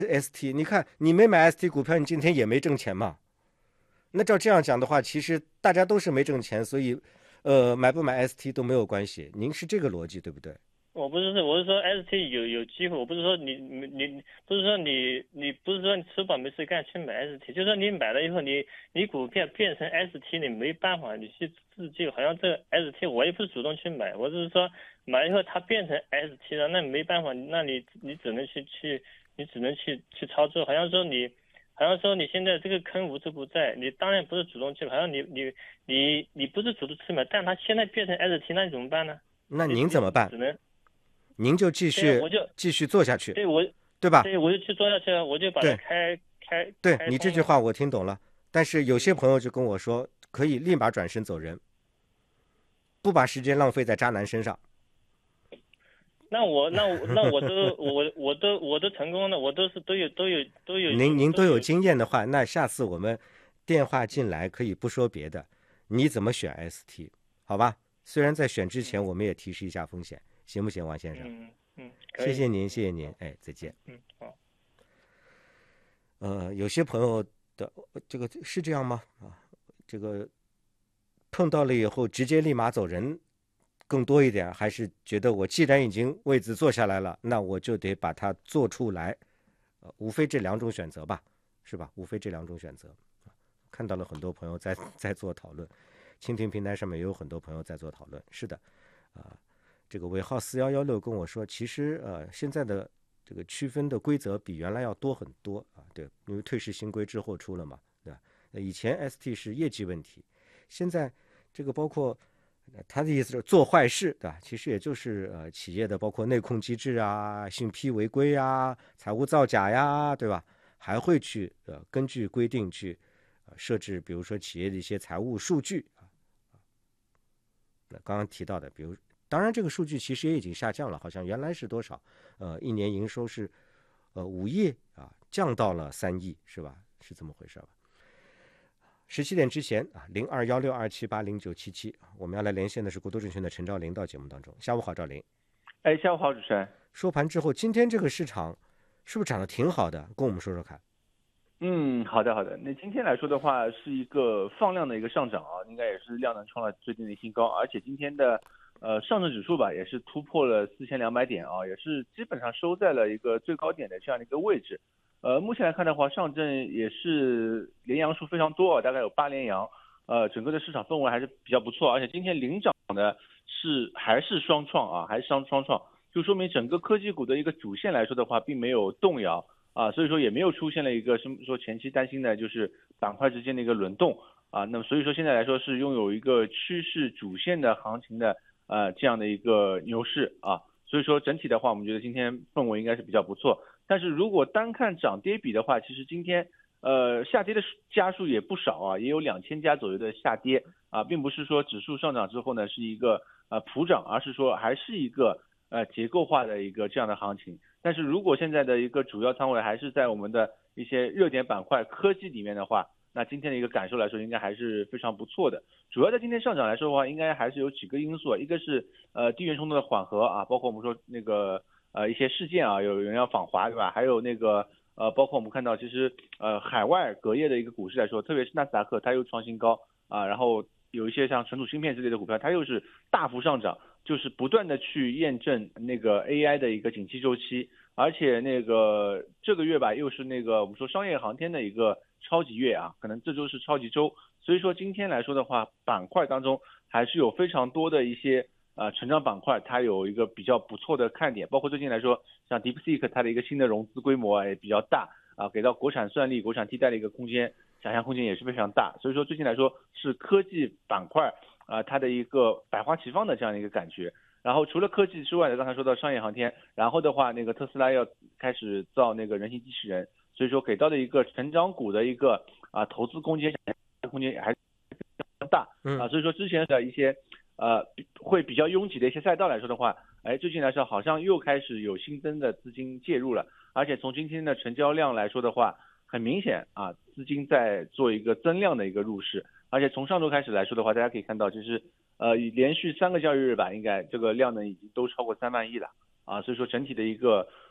ST，你看你没买 ST 股票，你今天也没挣钱嘛。那照这样讲的话，其实大家都是没挣钱，所以买不买 ST 都没有关系。您是这个逻辑对不对？ 我不是，我是说 ST 有机会，我不是说你不是说你不是说你吃饱没事干去买 ST，就是说你买了以后你股票变成 ST，你没办法你去自救，好像这个 ST 我也不是主动去买，我只是说买了以后它变成 ST 了，那你没办法，那你只能你只能去操作，好像说你现在这个坑无处不在，你当然不是主动去，好像你不是主动去买，但它现在变成 ST，那你怎么办呢？ 那你您怎么办？ 只能。 您就对呀，我就继续做下去， 对我对吧？ 对我就去做下去了，我就把它对，对开通了。 你这句话我听懂了。但是有些嗯， 朋友就跟我说，可以立马转身走人，不把时间浪费在渣男身上。 我都成功了，我都有您都有都有。 经验的话，那下次我们电话进来可以不说别的，你怎么选 ST？好吧？虽然在选之前我们也提示一下风险，行不行，王先生？ 可以。 谢谢您，谢谢您，哎，再见。 好。 有些朋友的这个是这样吗？啊，这个碰到了以后直接立马走人更多一点，还是觉得我既然已经位子坐下来了，那我就得把它做出来，无非这两种选择吧，是吧？无非这两种选择。看到了很多朋友在做讨论，蜻蜓平台上面也有很多朋友在做讨论。是的，这个尾号4116跟我说，其实现在的这个区分的规则比原来要多很多啊。对，因为退市新规之后出了嘛，对吧？以前 ST 是业绩问题，现在这个包括他的意思是做坏事，对吧？其实也就是企业的包括内控机制啊、信批违规呀、财务造假呀，对吧？还会去根据规定去设置，比如说企业的一些财务数据啊。那刚刚提到的，比如当然这个数据其实也已经下降了，好像原来是多少？一年营收是5亿啊，降到了3亿，是吧？是这么回事吧？17点之前啊，021627809777，我们要来连线的是国都证券的陈兆林到节目当中。下午好，兆林。 哎，下午好，主持人。 收盘之后，今天这个市场是不是涨得挺好的？跟我们说说看。 好的好的。那今天来说的话，是一个放量的一个上涨啊，应该也是量能创了最近的新高，而且今天的上证指数吧，也是突破了4200点啊，也是基本上收在了一个最高点的这样的一个位置。目前来看的话，上证也是连阳数非常多啊，大概有8连阳，整个的市场氛围还是比较不错，而且今天领涨的还是双创啊，还是双创，就说明整个科技股的一个主线来说的话，并没有动摇。所以说也没有出现了一个什么说前期担心的就是板块之间的一个轮动啊，那么所以说现在来说是拥有一个趋势主线的行情的这样的一个牛市啊，所以说整体的话，我们觉得今天氛围应该是比较不错，但是如果单看涨跌比的话，其实今天下跌的家数也不少啊，也有2000家左右的下跌啊，并不是说指数上涨之后呢是一个普涨，而是说还是一个结构化的一个这样的行情。但是如果现在的一个主要仓位还是在我们的一些热点板块科技里面的话，那今天的一个感受来说，应该还是非常不错的。主要在今天上涨来说的话，应该还是有几个因素，一个是地缘冲突的缓和啊，包括我们说那个一些事件啊，有人要访华对吧？还有那个包括我们看到其实海外隔夜的一个股市来说，特别是纳斯达克它又创新高啊，然后有一些像存储芯片之类的股票，它又是大幅上涨。就是不断的去验证那个 AI 的一个景气周期，而且那个这个月吧，又是那个我们说商业航天的一个超级月啊，可能这周是超级周，所以说今天来说的话，板块当中还是有非常多的一些成长板块，它有一个比较不错的看点，包括最近来说，像 DeepSeek 它的一个新的融资规模也比较大啊，给到国产算力、国产替代的一个空间，想象空间也是非常大，所以说最近来说是科技板块。它的一个百花齐放的这样的一个感觉。然后除了科技之外呢，刚才说到商业航天，然后的话，那个特斯拉要开始造那个人形机器人，所以说给到的一个成长股的一个投资空间还是非常大所以说之前的一些会比较拥挤的一些赛道来说的话，最近来说好像又开始有新增的资金介入了，而且从今天的成交量来说的话，很明显资金在做一个增量的一个入市。而且从上周开始来说的话，大家可以看到，其实连续3个交易日吧，应该这个量能已经都超过3万亿了所以说整体的一个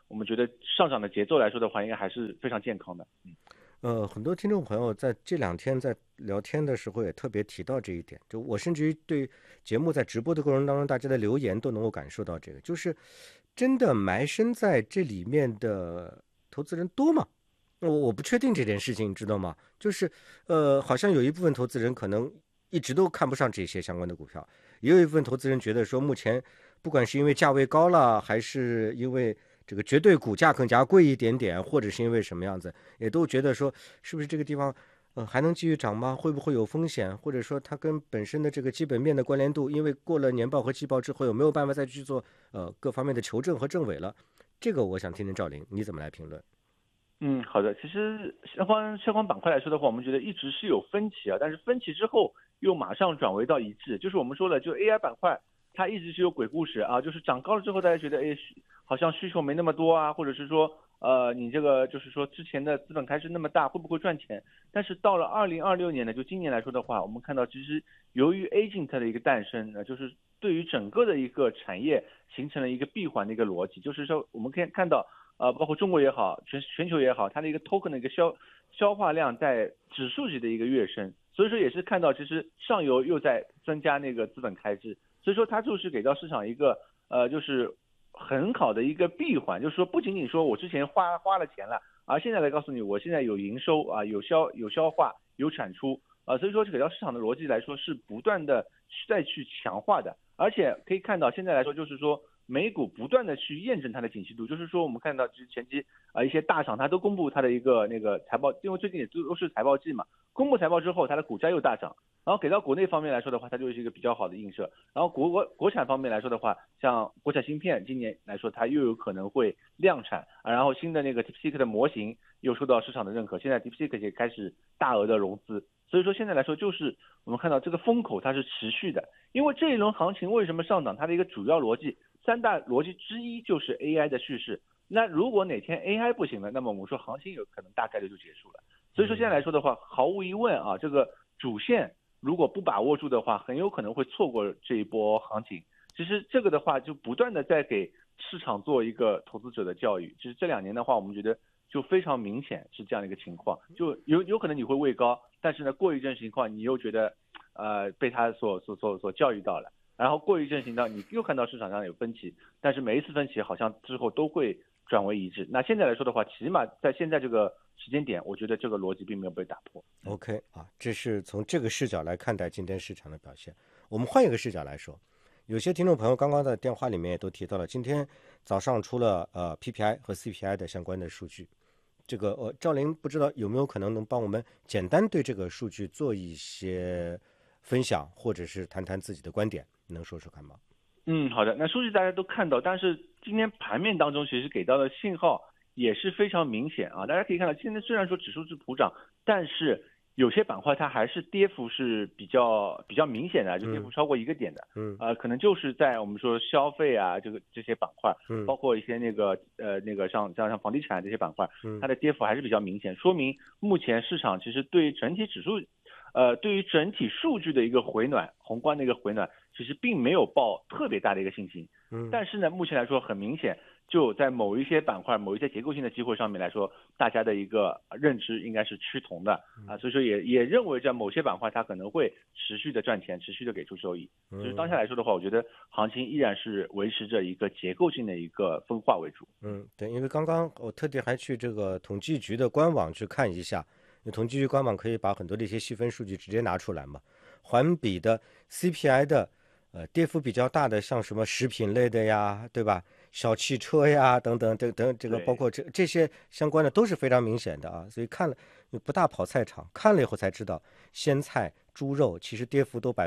我们觉得上涨的节奏来说的话，应该还是非常健康的。 很多听众朋友在这2天在聊天的时候也特别提到这一点，就我甚至于对节目在直播的过程当中，大家的留言都能够感受到这个，就是真的埋身在这里面的投资人多吗？我不确定这件事情，你知道吗？就是好像有一部分投资人可能一直都看不上这些相关的股票，也有一部分投资人觉得说，目前不管是因为价位高了，还是因为这个绝对股价更加贵一点点，或者是因为什么样子，也都觉得说，是不是这个地方还能继续涨吗？会不会有风险？或者说它跟本身的这个基本面的关联度，因为过了年报和季报之后，有没有办法再去做各方面的求证和证伪了？这个我想听听赵林你怎么来评论。 好的。其实相关板块来说的话，我们觉得一直是有分歧啊，但是分歧之后又马上转为到一致。就是我们说了，就 AI 板块它一直是有鬼故事啊，就是涨高了之后，大家觉得好像需求没那么多啊，或者是说你这个就是说之前的资本开支那么大，会不会赚钱？但是到了2026年呢，就今年来说的话，我们看到其实由于 Agent 的一个诞生呢，就是对于整个的一个产业形成了一个闭环的一个逻辑，就是说我们可以看到。包括中国也好，全球也好，它的一个 token 的一个消化量在指数级的一个跃升，所以说也是看到其实上游又在增加那个资本开支，所以说它就是给到市场一个就是很好的一个闭环，就是说不仅仅说我之前花了钱了，而现在来告诉你我现在有营收啊，有消化有产出所以说给到市场的逻辑来说是不断的再去强化的，而且可以看到现在来说就是说。美股不断的去验证它的景气度，就是说我们看到前期一些大厂它都公布它的一个那个财报，因为最近也都是财报季嘛，公布财报之后它的股价又大涨，然后给到国内方面来说的话，它就是一个比较好的映射。然后国产方面来说的话，像国产芯片今年来说它又有可能会量产然后新的那个 DeepSeek 的模型又受到市场的认可，现在 DeepSeek 也开始大额的融资。所以说现在来说，就是我们看到这个风口它是持续的，因为这一轮行情为什么上涨，它的一个主要逻辑3大逻辑之一就是 AI 的叙事。那如果哪天 AI 不行了，那么我们说行情有可能大概率就结束了。所以说现在来说的话，毫无疑问啊，这个主线如果不把握住的话，很有可能会错过这一波行情。其实这个的话，就不断的在给市场做一个投资者的教育。其实这2年的话，我们觉得就非常明显是这样的一个情况，就有可能你会位高，但是呢过一阵情况你又觉得被他所教育到了，然后过一阵情况你又看到市场上有分歧，但是每一次分歧好像之后都会转为一致。那现在来说的话，起码在现在这个时间点，我觉得这个逻辑并没有被打破。 OK 这是从这个视角来看待今天市场的表现。我们换一个视角来说，有些听众朋友刚刚在电话里面也都提到了，今天早上出了PPI 和 CPI 的相关的数据。这个赵林不知道有没有可能能帮我们简单对这个数据做一些分享，或者是谈谈自己的观点，能说说看吗？ 好的。那数据大家都看到，但是今天盘面当中其实给到的信号也是非常明显啊。大家可以看到，今天虽然说指数是普涨，但是有些板块它还是跌幅是比较明显的，就跌幅超过1个点的。可能就是在我们说消费啊这些板块，包括一些那个像房地产这些板块，它的跌幅还是比较明显，说明目前市场其实对于整体指数对于整体数据的一个回暖，宏观的一个回暖，其实并没有抱特别大的一个信心。但是呢，目前来说很明显，就在某一些板块、某一些结构性的机会上面来说，大家的一个认知应该是趋同的所以说也认为在某些板块它可能会持续的赚钱，持续的给出收益。就是当下来说的话，我觉得行情依然是维持着一个结构性的一个分化为主。 对，因为刚刚我特地还去这个统计局的官网去看一下。统计局官网可以把很多的一些细分数据直接拿出来嘛，环比的 CPI 的跌幅比较大的，像什么食品类的呀，对吧？小汽车呀等等，这个包括这些相关的都是非常明显的啊。所以看了不大跑菜场，看了以后才知道，鲜菜、猪肉其实跌幅都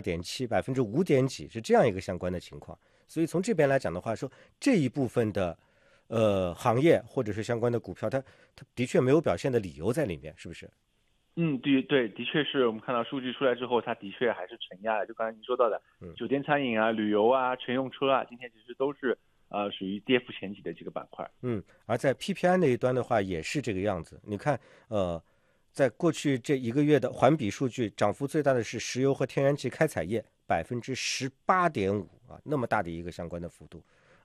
2.7%、5点几是这样一个相关的情况。所以从这边来讲的话，说这一部分的行业或者是相关的股票，它的确没有表现的理由在里面，是不是？ 对，的确是我们看到数据出来之后，它的确还是承压的。就刚才您说到的，酒店餐饮啊、旅游啊、乘用车啊，今天其实都是属于跌幅前几的这个板块。 而在 PPI 那一端的话，也是这个样子。你看，在过去这1个月的环比数据，涨幅最大的是石油和天然气开采业，18.5%那么大的一个相关的幅度。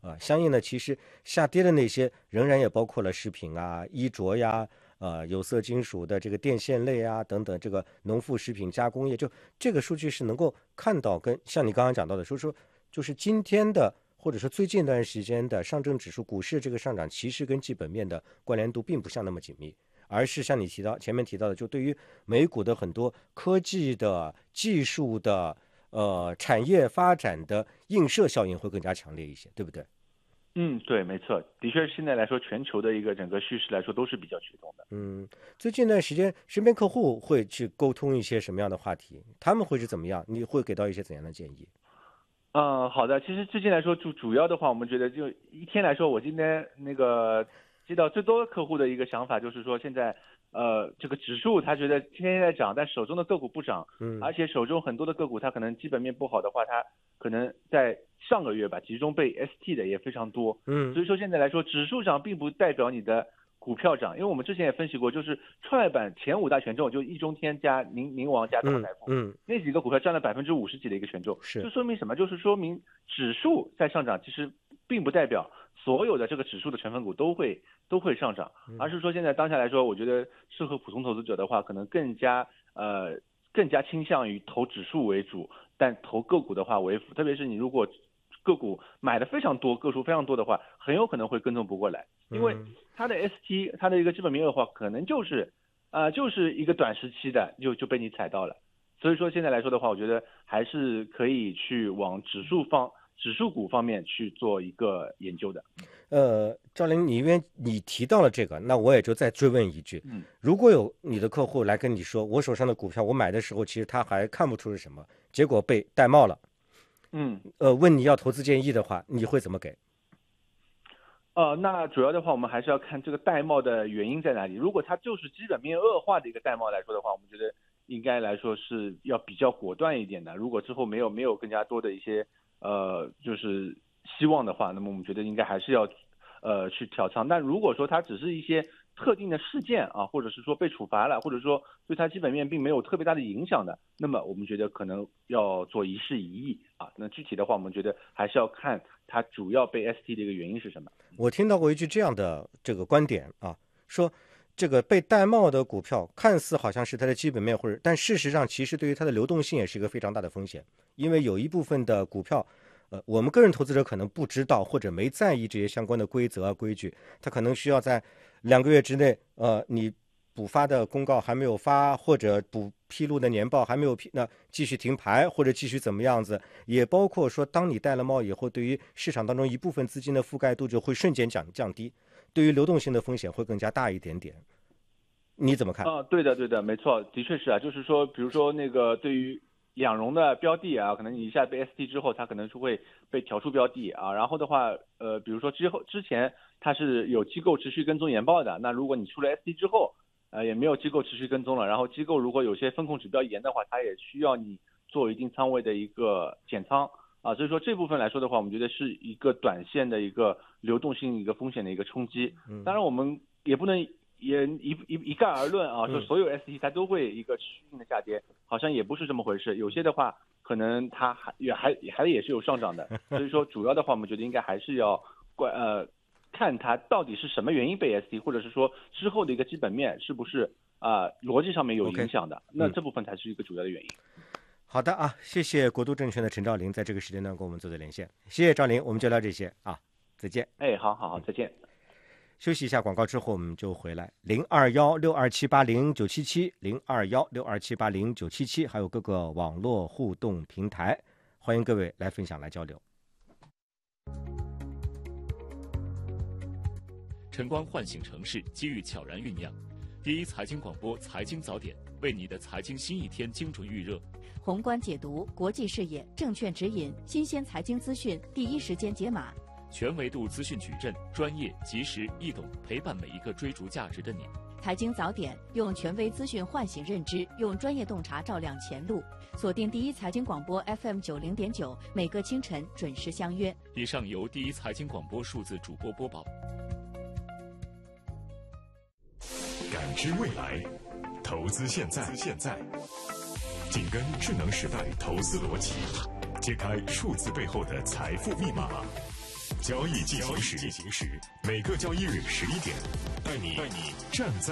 相应的其实下跌的那些仍然也包括了食品啊、衣着呀、有色金属的这个电线类啊等等，这个农副食品加工业，就这个数据是能够看到跟像你刚刚讲到的，说就是今天的或者说最近一段时间的上证指数股市这个上涨，其实跟基本面的关联度并不像那么紧密。而是像你前面提到的，就对于美股的很多科技的、技术的、产业发展的映射效应会更加强烈一些，对不对？ 对，没错，的确现在来说，全球的一个整个趋势来说都是比较驱动的。 最近一段时间，身边客户会去沟通一些什么样的话题？他们会是怎么样？你会给到一些怎样的建议？ 好的，其实最近来说，主要的话，我们觉得就一天来说，我今天那个接到最多客户的一个想法就是说，现在这个指数他觉得天天在涨，但手中的个股不涨，而且手中很多的个股它可能基本面不好的话，它可能在上个月吧集中被 ST 的也非常多，所以说现在来说指数涨并不代表你的股票涨，因为我们之前也分析过，就是创业板前5大权重，就易中天加宁王加大财富，那几个股票占了50%几的一个权重，就说明什么？就是说明指数在上涨，其实并不代表所有的这个指数的成分股都会上涨，而是说现在当下来说，我觉得适合普通投资者的话，可能更加倾向于投指数为主，但投个股的话为辅，特别是你如果个股买的非常多，个数非常多的话，很有可能会跟踪不过来，因为它的 ST 它的一个基本面恶化，可能就是一个短时期的就被你踩到了，所以说现在来说的话，我觉得还是可以去往指数股方面去做一个研究的。 赵林，因为你提到了这个，那我也就再追问一句，如果有你的客户来跟你说，我手上的股票我买的时候其实他还看不出是什么，结果被戴帽了，问你要投资建议的话，你会怎么给？ 那主要的话，我们还是要看这个戴帽的原因在哪里。如果它就是基本面恶化的一个戴帽来说的话，我们觉得应该来说是要比较果断一点的。如果之后没有更加多的一些就是希望的话，那么我们觉得应该还是要去调仓。但如果说它只是一些特定的事件啊，或者是说被处罚了，或者说对它基本面并没有特别大的影响的，那么我们觉得可能要做一事一议啊。那具体的话，我们觉得还是要看它主要被 ST 的一个原因是什么。 我听到过一句这样的这个观点啊，说这个被戴帽的股票看似好像是它的基本面但事实上其实对于它的流动性也是一个非常大的风险，因为有一部分的股票我们个人投资者可能不知道或者没在意这些相关的规则规矩，它可能需要在2个月之内你补发的公告还没有发，或者补披露的年报还没有那继续停牌或者继续怎么样子，也包括说当你戴了帽以后，对于市场当中一部分资金的覆盖度就会瞬间降低，对于流动性的风险会更加大一点点。你怎么看？ 对的，没错，的确是啊，就是说比如说那个对于两融的标的啊，可能你一下被 ST 之后，它可能是会被调出标的啊。然后的话，比如说之前它是有机构持续跟踪研报的，那如果你出了 ST 之后，也没有机构持续跟踪了，然后机构如果有些风控指标严的话，它也需要你做一定仓位的一个减仓啊。所以说这部分来说的话，我们觉得是一个短线的一个流动性一个风险的一个冲击。当然我们也不能也一概而论啊，说所有 ST 它都会一个持续性的下跌，好像也不是这么回事。有些的话，可能它也是有上涨的。所以说，主要的话，我们觉得应该还是要看它到底是什么原因被 ST， 或者是说之后的一个基本面是不是逻辑上面有影响的。那这部分才是一个主要的原因。 好的啊，谢谢国都证券的陈兆林在这个时间段跟我们做的连线，谢谢兆林，我们就聊这些啊，再见。 好，再见。 休息一下广告之后我们就回来，021-62780-977，021-62780-977，还有各个网络互动平台，欢迎各位来分享来交流。 晨光唤醒城市，机遇悄然酝酿。第一财经广播财经早点，为你的财经新一天精准预热。 宏观解读，国际视野，证券指引，新鲜财经资讯，第一时间解码。 全维度资讯矩阵，专业、及时、易懂，陪伴每一个追逐价值的你。 财经早点，用权威资讯唤醒认知，用专业洞察照亮前路。锁定第一财经广播 FM90.9，每个清晨准时相约。 以上由第一财经广播数字主播播报。 感知未来，投资现在，紧跟智能时代投资逻辑，揭开数字背后的财富密码。 交易进行时，每个交易日11点，带你站在